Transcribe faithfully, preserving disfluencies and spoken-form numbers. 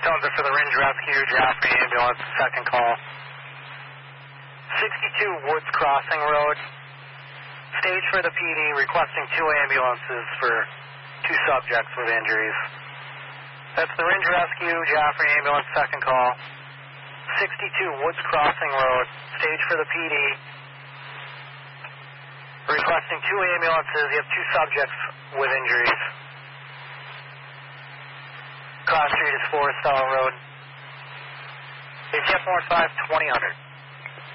Townsend for the Ringe Rescue, Jaffrey Ambulance, second call. sixty-two Woods Crossing Road. Stage for the P D requesting two ambulances for two subjects with injuries. That's the Ringe Rescue, Jaffrey Ambulance, second call. sixty-two Woods Crossing Road. Stage for the P D. Requesting two ambulances. You have two subjects with injuries. Cross Street is Forest Hall Road. It's F one five twenty hundred.